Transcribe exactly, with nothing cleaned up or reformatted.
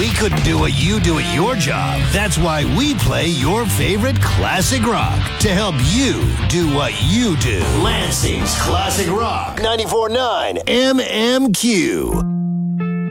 We couldn't do what you do at your job. That's why we play your favorite classic rock to help you do what you do. Lansing's Classic Rock ninety-four point nine M M Q.